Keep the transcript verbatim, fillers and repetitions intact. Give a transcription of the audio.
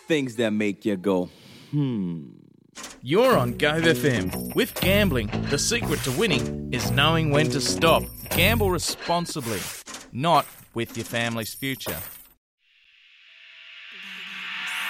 things that make you go, hmm. You're on Go F M. With gambling, the secret to winning is knowing when to stop. Gamble responsibly, not with your family's future.